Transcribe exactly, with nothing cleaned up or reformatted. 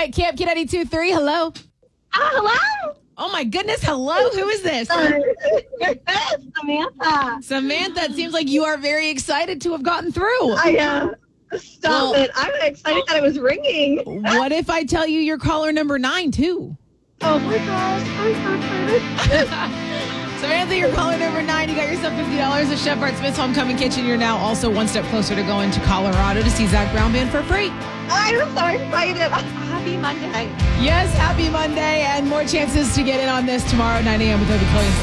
right, Camp Kid ninety-two point three, hello. Ah, hello. Oh, my goodness, hello. Who is this? Samantha. Samantha, it seems like you are very excited to have gotten through. I, uh, stop Well- it. I'm excited that it was ringing. What if I tell you you're caller number nine, too? Oh, my gosh. I'm so excited. Samantha, you're caller number nine. You got yourself fifty dollars at Chef Art Smith's Homecoming Kitchen. You're now also one step closer to going to Colorado to see Zach Brown Band for free. I'm so excited. Happy Monday. Yes, happy Monday, and more chances to get in on this tomorrow at nine a.m. with Obi Chloe and Slay.